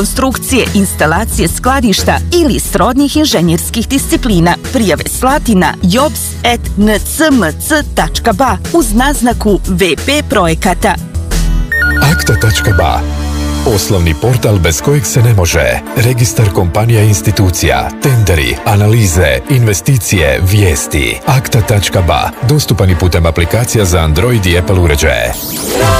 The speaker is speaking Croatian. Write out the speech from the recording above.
konstrukcije, instalacije skladišta ili srodnih inženjerskih disciplina. Prijave slati na jobs@ncmc.ba uz naznaku VP projekata. Akta.ba, poslovni portal bez kojeg se ne može. Registar kompanija i institucija, tenderi, analize, investicije, vijesti. Akta.ba, dostupan i putem aplikacija za Android i Apple uređaje.